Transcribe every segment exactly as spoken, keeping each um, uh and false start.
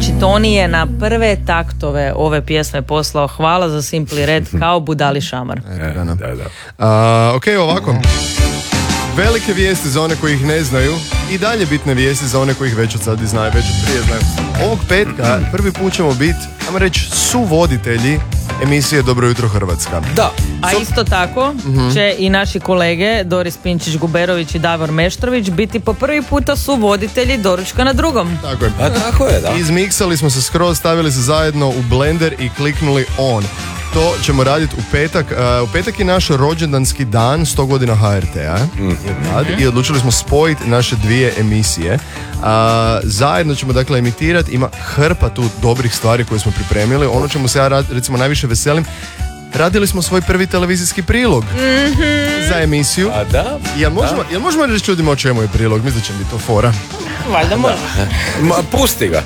Znači Toni je na prve taktove ove pjesme poslao hvala za Simply Red kao budali šamar. E, da, da. Da, da. Uh, ok, ovako. Velike vijesti za one koji ih ne znaju i dalje bitne vijesti za one koji ih već od sad i znaju, već od prije znaju. Ovog petka prvi put ćemo biti, ajmo reći, suvoditelji emisije Dobro jutro Hrvatska. Da. A isto tako mm-hmm. će i naši kolege Doris Pinčić-Guberović i Davor Meštrović biti po prvi puta suvoditelji Doručka na drugom. Tako je. A tako je, da. Izmiksali smo se skroz, stavili se zajedno u blender i kliknuli on. To ćemo raditi u petak. Uh, u petak je naš rođendanski dan, sto godina H R T-a. Mm-hmm. I odlučili smo spojiti naše dvije emisije. Uh, zajedno ćemo dakle emitirati. Ima hrpa tu dobrih stvari koje smo pripremili. Ono čemu se ja rad, recimo najviše veselim. Radili smo svoj prvi televizijski prilog mm-hmm. za emisiju. A da? Jel možemo, jel možemo reći ljudima o čemu je prilog? Mislim da će mi to fora. Valjda može. Ma, pusti ga.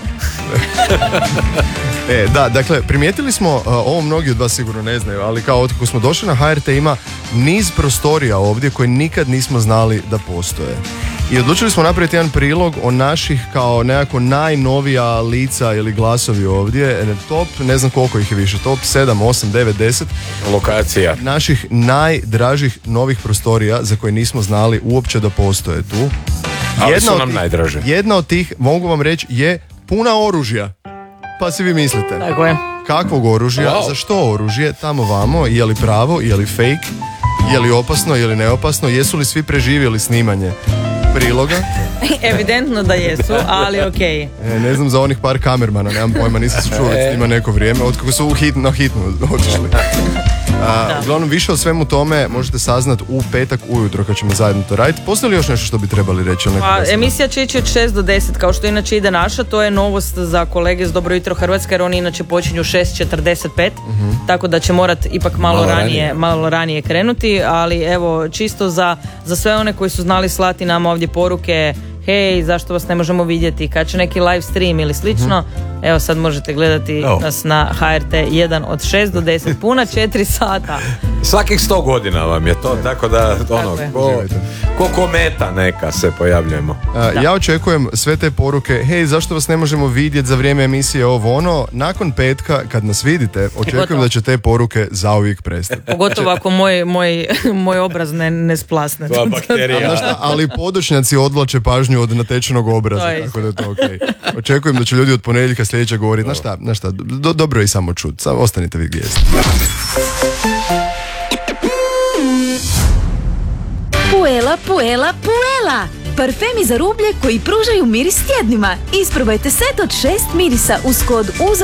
E, da, dakle, primijetili smo, uh, ovo mnogi od vas sigurno ne znaju, ali kao od kako smo došli na H R T ima niz prostorija ovdje koje nikad nismo znali da postoje. I odlučili smo napraviti jedan prilog o naših kao nekako najnovija lica ili glasovi ovdje. Top, ne znam koliko ih je više, top sedam, osam, devet, deset lokacija naših najdražih novih prostorija za koje nismo znali uopće da postoje tu. Ali jedna su nam tih, najdraže. Jedna od tih, mogu vam reći, je puna oružja. Pa si vi mislite. Tako je. Kakvog oružja, Wow. za što oružje, tamo vamo, je li pravo, je li fake, je li opasno, je li neopasno, jesu li svi preživjeli snimanje priloga? Evidentno da jesu, ali okej. E, ne znam za onih par kamermana, nemam pojma, nisam se čuo već snima neko vrijeme, otkako su u hit, na hitnu otišli. A, uglavnom, više o svemu tome možete saznat u petak ujutro kad ćemo zajedno to raditi. Postoji li još nešto što bi trebali reći? Pa, emisija će ići od šest do deset, kao što inače ide naša. To je novost za kolege s Dobro jutro Hrvatska, jer oni inače počinju šest četrdeset pet, uh-huh. tako da će morat ipak malo, malo, ranije, ranije. malo ranije krenuti. Ali evo, čisto za, za sve one koji su znali slati nama ovdje poruke, hej, zašto vas ne možemo vidjeti, kad će neki live stream ili slično, uh-huh. evo sad možete gledati oh. nas na H R T jedan od šest do deset, puna četiri sata. Svakih sto godina vam je to, tako da ono, tako ko, ko kometa neka se pojavljujemo. A, ja očekujem sve te poruke, hej, zašto vas ne možemo vidjeti za vrijeme emisije ovo ono, nakon petka kad nas vidite, očekujem Gotovo. da će te poruke zauvijek prestati. Pogotovo ako moj, moj, moj obraz ne, ne splasne. Tvoja bakterija. Šta, ali podočnjaci odvlače pažnju od natečenog obraza, tako da je to okej. Okay. Očekujem da će ljudi od ponedjeljka sljedeća govoriti, znaš šta, znaš šta, do, dobro je i samo čut, samo ostanite vi gdje jeste. Puela, puela, puela! Parfemi za rublje koji pružaju miris tjednima. Isprobajte set od šest mirisa uz kod U Z